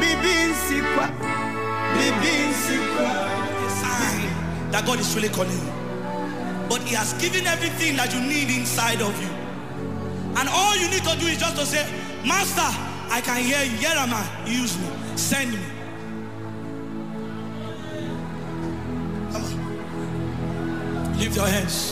That God is really calling you. But He has given everything that you need inside of you. And all you need to do is just to say, Master, I can hear you. Here am I. Use me. Send me. Come on. Lift your hands.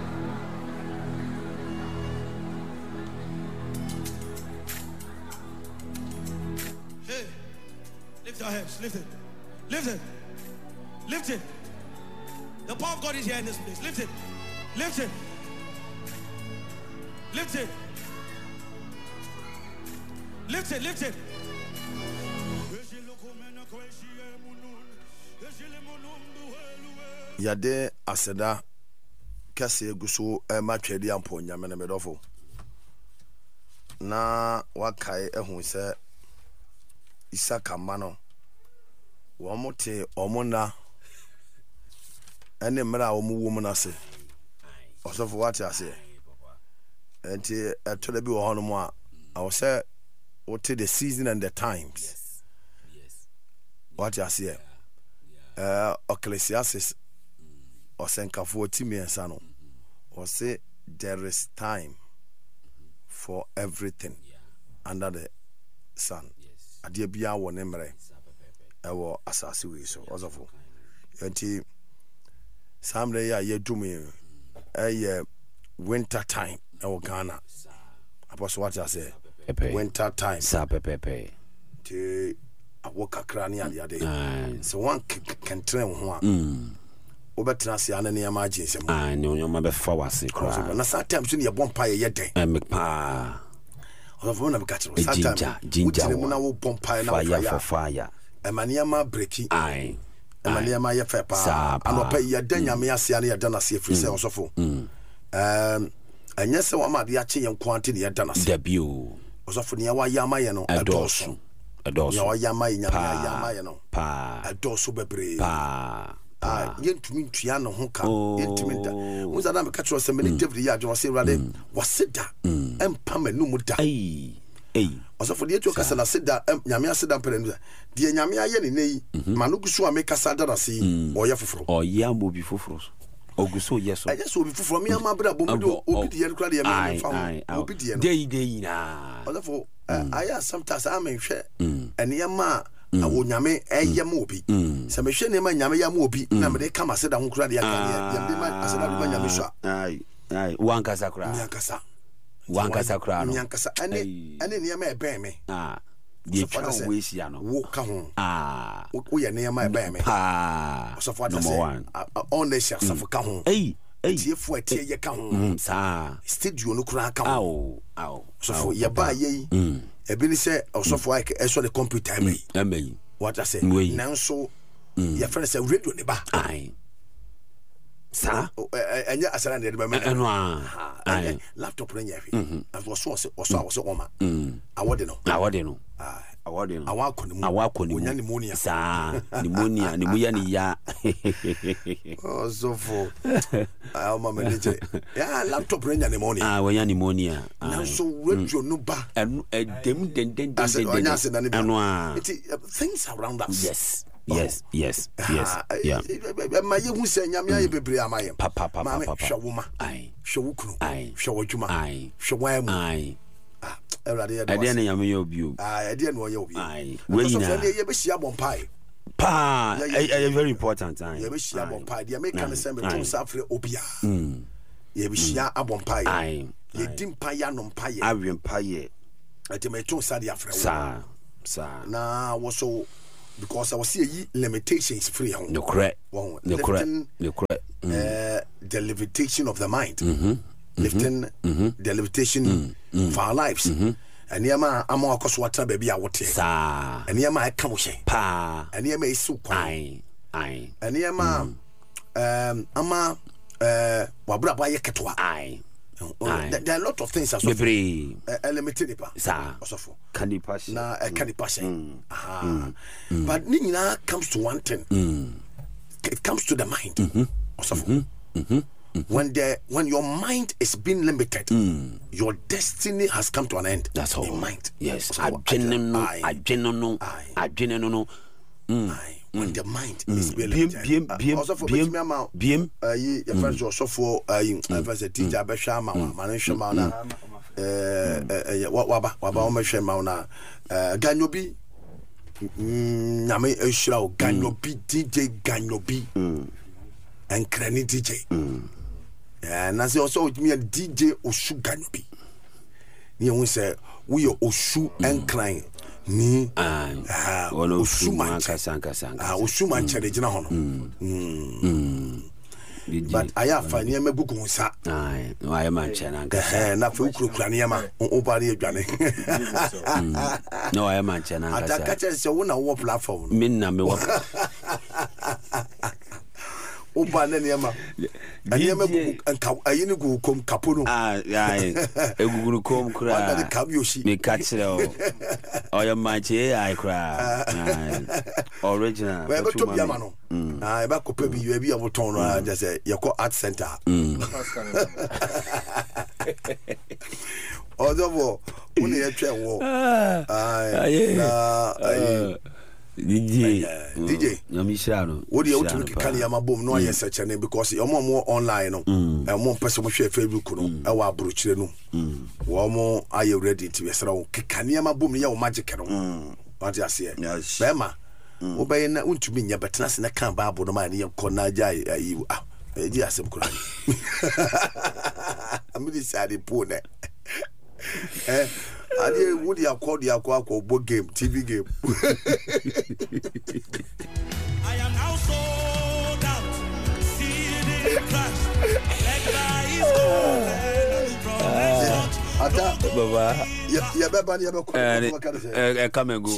Hey. Lift your hands. Lift it. Lift it. Lift it. The power of God is here in this place. Lift it. Lift it. Lift it. Lift it. Lift it. Yade aseda kase guso matwedi ampo nyame ne medofo na wakai ehun se Isaka mano wo mote omona ene mra wo mu wo mu na se osofo wate ase enti etola bi wo hono mu a I say what the season and the times wate ase Ecclesiastes osenkafo timi ensa no o say there is time for everything under the sun ade bia wo ne mre ewo asase we so osofo enti samre ya yedumi winter time ewo Ghana apostle what I say winter time sa pepepe ti awoka krani ade so one can train ho a obetra se ana ne yama agensem ne onyoma be fa wase kra na sa time so ne bompa ye den me pa of na bikatro sa time ginger mu na wo bompa na fire emaniama breki emaniama ye fa pa anopa ye dan nyame ase ana ye dan ase free se osofo anya se wa ma de ache ye nkwante ne ye dan ase debut osofo ne wa yama ye no adoso ya wa yama ye nyame yama ye no pa adoso bebre pa yentumi ntua no ho ka yentumi da musa na me ka tro se me David ya adwo se rade waseda empa manum da osofo de etu kasa na seda nyame aseda mpere de nyame aye ne nei manugusu amekasa da rase oye foforo oye amobi foforo oguso yeso yeso obi foforo me amabra bomudo obi de yerkura de me fa obi de dey na osofo aya sometimes amenhwe ene ma awo nyame eyam obi se me hwe ne ma nyame yam obi na me de kama seda ho kura de aka yam de ma aseda de nyame so wankasa kura wankasa kura no wankasa ane ne ma ebe me de twa we sia no wo ka ho wo ye ne ma ebe me so for that say on the share so ka ho tie fu atie ye ka ho sa studio no kura ka ho so for ye ba ye ebi ni say osofo like eso the computer me what I say nanso ye friend say radio ne ba sa enya asara ne de ba me laptop ne nyafi after so oma awode no awakoni onya pneumonia sa pneumonia ne muya ne ya osofo mama manager ya laptop ne nya pneumonia wonya pneumonia nanso radio no ba dem things around us yes ma ye hu se nyame aye bebre amaye ma hwewoma hwewukunu hwewodwuma hwewamu ade na nyame ye obi ade na oye obi we so ye be hia bompai pa very important ye be hia bompai de make can say me to safre obia ye be hia abompai ye dimpa ya no mpaye awempaye ate me to sa de afre sa na wo so because I was see limitations free on the correct the limitation of the mind lifting the limitation of our lives and yama amo akoso watra baby a wote sa and yama I come she pa and yama isu kwan and yama ama wabra ba ye ketwa there are a lot of things as of limited pa osofo kanipa na kanipa but nina comes to one thing it comes to the mind osofo when your mind is being limited, your destiny has come to an end. That's all. In mind. Yes. I when the mind is being limited. Also for your friends also for teacher Beshama, Manishama Waba Omeshama Ganyobi Name Eshrao Ganyobi DJ Ganyobi and Cranny DJ. And as also with me a DJ Oshu Ganyobi. You say we are Oshu and Crying. Ni Oshuman Chedina Hono. But I have found near Mebukunsa. I am a Chanaka. And I feel Kraniama, Obari Johnny. No, I am a Chanaka. I catch us on a war platform. Minna me walk. Obanema. And you go come Capuno. A Guru come cry. Me catch it all. Oh, your mighty, I cry. Original. Where to Yamano? I back up you be able to just say your art center. Although, only a chair war. DJ, Yamishano. What do you want to Kanyama boom? No, yes, such a name because you're more online, and more person will share Facebook. Our bruchino. One more, are you ready to be around Kanyama boom? Your magic. What I say, Bema, obey not to me, but nothing I can't babble the money of Konaja. You are, yes, I'm crying. I'm really sad, poor net. I did what you call the Aquaco book game, TV game. I am now sold out. Seated in Christ. Like is Baba, come and go.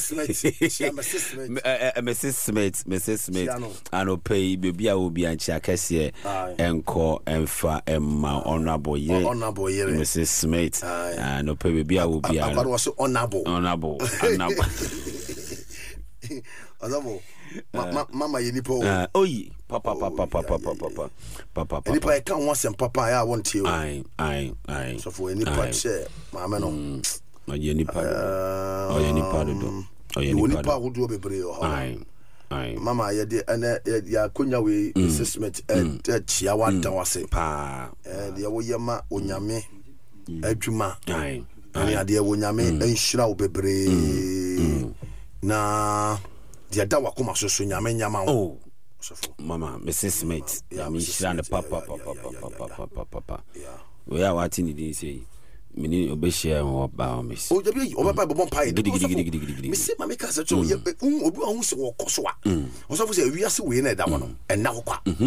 Mrs. Smith, I no pay baby. I will be and Chakasia and call and fa and my honorable year. Mrs. Smith, I no pay baby. I will be honorable. Mama, you nipo. Oh, Papa. If I can't want some papa, I want you. Aye. So for any part, share, Mamma, no. Or any part would do a brave. Aye. Mamma, ya dear, and ya kunya we assessment at Chiawan was a pa. And the Oyama, Unyame, Edjuma. Aye. And the idea Unyame, and Shrao Bebre. Na. The Adawa Kuma Sunyame Yama. Oh, Mama, Mrs. Smith. Papa. We are watching the say. Mini Obeshia or Baumis. Oh, the big over Bible Pie. Miss Mamika said, so you almost walk Koswa. Also, we are so winning that one. And now,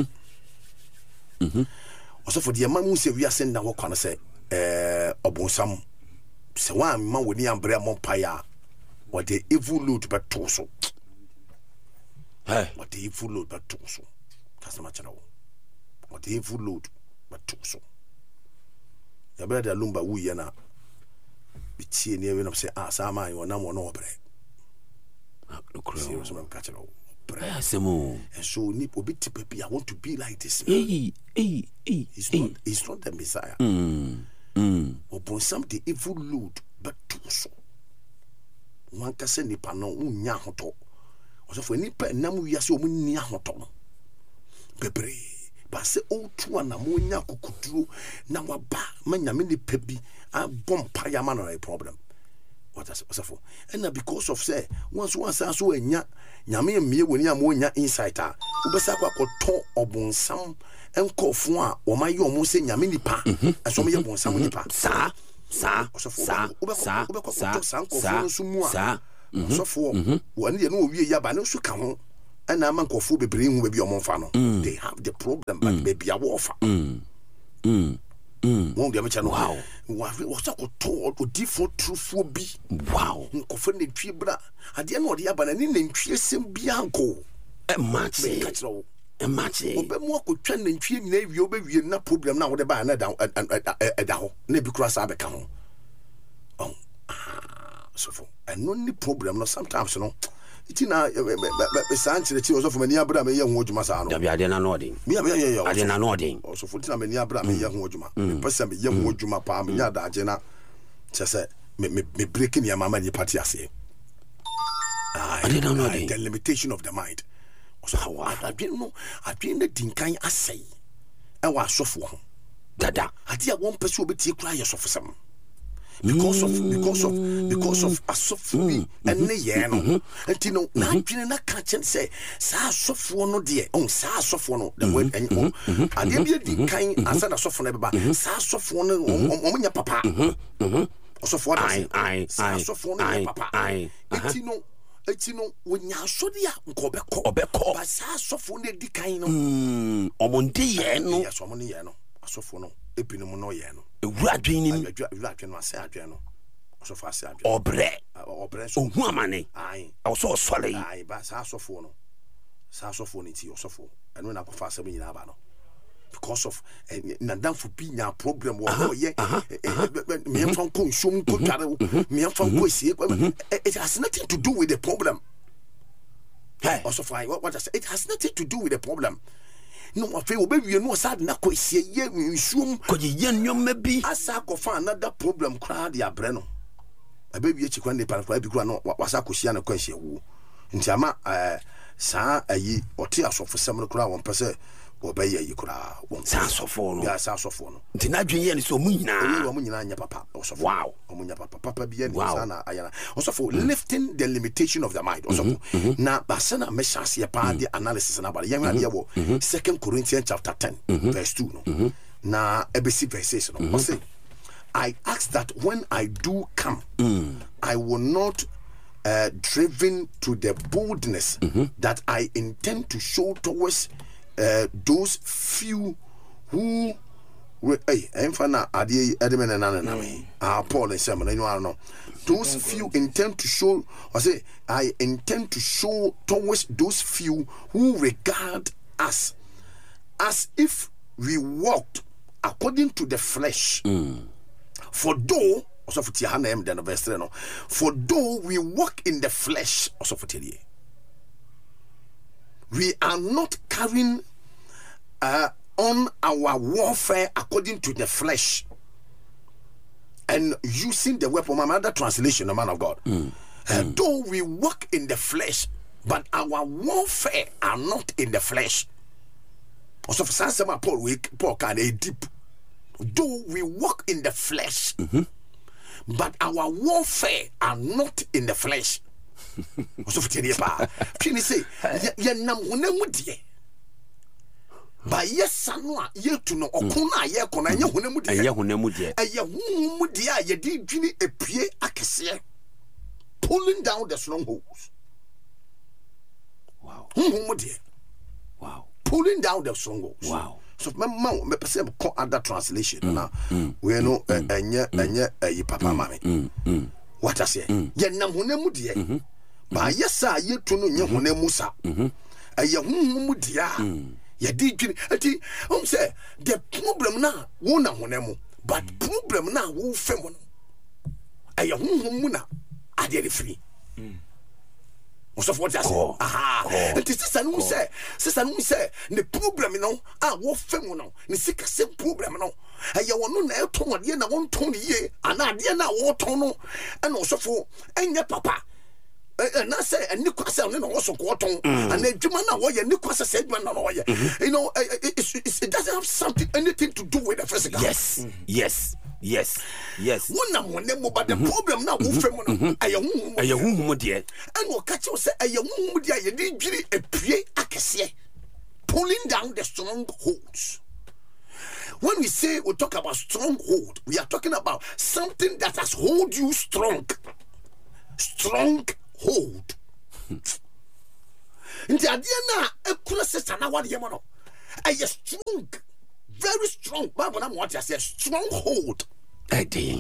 also for the amount we are sending now, can say, Obonsam. So one man with the umbrella Mompire. What the evil loot but torso. What the evil load but torso. That's much at all. What the evil load but torso. Ya better lumba wuyana. Be tea near when I say, Sama, you are no more no break. Serious man catch it all. And so Nip will be tippy. I want to be like this. He's not the Messiah. Upon some the evil load but torso. One can send Nipa no unyahoto. Also for nipa namu yase o munni ahoto no bebre ba se o tu ana mo nya kokuduro na waba manyame nipa bi a bompa ya ma no a problem what is also and because of say once so enya nyame emie woni am onya insight a ubesa kwa koto obonsam enkofo a o maye o mo se nyame nipa eso me ye bonsam nipa sa so for one year no we yaba no so ka ho na man kofo bebre hu be omonfa no they have the problem but baby a warfa won dem cha no wow what so to default truthful bi wow kofo ne twi bra ade na ode yaba na ni ntwie sem bi anko match obe mo ko twa na ntwie nyina wie obewie na problem na wode ba na da ho na bi kura sa be ka ho so for and only problem no sometimes no Itina Sanchi was of many abra me young wojuma sano. Adena nodding. Adena nodding. Also for tina many abra me young wojuma. Person me young wojuma pa me yada jena. Just me breaking your mama ni party ase. Adena nodding. The limitation of the mind. Also how I didn't the dinkan asay. I was soft one. Dada. I did one person will be cry yourself for some. Because of a soft me and the yen and you know now not catch and say sa soft one dear on sa soft one the way and I did the kind answer a soft one sa soft one on your papa also for I soft one papa it's you know when you show the Obeko but sa soft one the kind omonde yen yes omoni yen a soft one epinum no yen Radwin no say adweno so fa say adweno obre so hu amane ai also swale ai ba sa sofo no ti osofo eno na kofa asem nyina ba no because of nadam for be nya problem wo ye me fan ko nsom ko tware me fan ko sie it has nothing to do with the problem. Hey also fine what I say it has nothing to do with the problem. No afi obewie no sad na kwasie ye nsuom koje nyom bi asa kofa another problem kra de abre no abewie chikwa ne pan kra bi kra no wasa kosia na kwasie wu nti ama saa ayi oti asofo sem no kra won pese obeye yi kra won saa asofo no ya saa asofo no nti na dwen ye ne so mu nyina anya papa osofo wow omunya papa bi ye ne sana ayana osofo lifting the limitation of the mind osofo na basana meshas ye pa the analysis na ba ye ade wo 2 Corinthians chapter 10 verse 2 no na ebesi verses no say I ask that when I do come I will not driven to the boldness that I intend to show towards those few who Paul and Simon, you know, those few intend to show, I say, I intend to show towards those few who regard us as if we walked according to the flesh. For though, also for Tianem, then verse 3, for though we walk in the flesh, also for Tianem, we are not carrying on our warfare according to the flesh and using the weapon. Another translation, the man of God. Though we walk in the flesh, but our warfare are not in the flesh. Also, for some Paul can a deep. Though we walk in the flesh, but our warfare are not in the flesh. Also, for Tenipa, can you say, Yanam by yes, Sanwa, ye to know, or Kuna, ye Kona, Yahunamudia, ye did Ginny a Pie Akasia, pulling down the strongholds. Wow. Wow. Pulling down the strongholds. Wow. So, my mom, me perceive other translation. Now, we know, and ye papa, mammy. What I say, Yanamudia. By yes, sir, ye to know Yahunamusa. A Yahunamudia. Ya did say the problem now wona honemu but problem now wo fem no aye honhom na ade free what I say aha it is sister no say the problem no wo fem no ne sika se problem no aye wono na eton ade na won ton ye ana ade na wo ton no e no sofo enye papa and I say a new question and also quarton and then Jumana way a new question said man you know it doesn't have something anything to do with the physical. Yes. One but the problem now and what catch you say a did a pie akese pulling down the strongholds. When we say we talk about stronghold, we are talking about something that has hold you strong hold. Nti adena ekuna sister na wade yemo no. Aye strong, very strong. Bible na what I say strong hold. Aye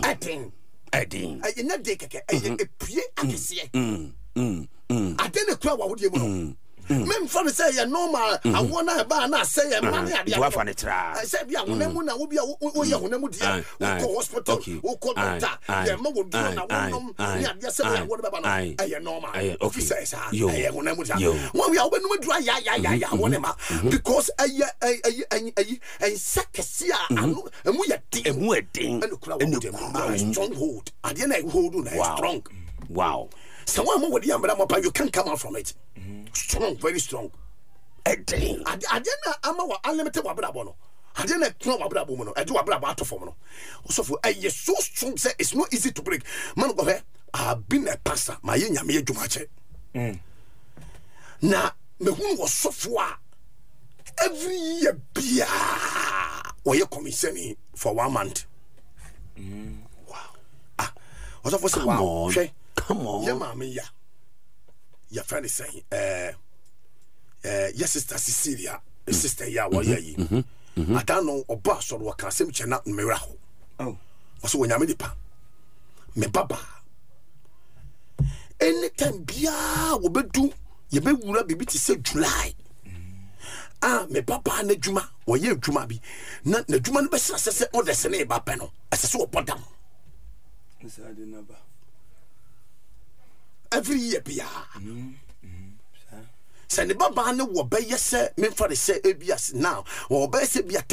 na de keke aye epie akese. Adena kura wa wode yemo no. mem fa say ya normal awona ba na say ya man ya dia wa fa ne tra say bia honam na wo bia wo ye honam dia wo hospital wo ko doctor ya ma wo do na wonom ya dia say ya wo ba no ya normal officer sa ya honam dia wo bia wo benum dura ya wona ma because ay sakesia anu emu ya din enu stronghold ade na hold na strong. Wow. Someone more with the you can't come out from it. Strong, very strong. I didn't ama unlimited wabrabono. I didn't know wabrabono. I do wabrabato for mono. So for a yes so strong say it's not easy to break. Man go here. I've been a pastor. My yenya me jumache. Na me who was so far every year bia or you commissioning for 1 month. Wow. What's for say wow. Come on. Yeah, mommy, yeah. Your friend is saying, yes, sister Cecilia, sister, yeah, what ye? I don't know, or boss or what can say, which are not miracle. Oh, so when I'm in the pa, me baba. Anytime, Bia will be do, you may be to say July. Me baba ne Juma, or ye Juma be, not the Juma best assessor or the Sene Bapano, as a so bottom. Every year, Bia. Send the baba no will be yes, sir. Me for the say ABS now, or be say be a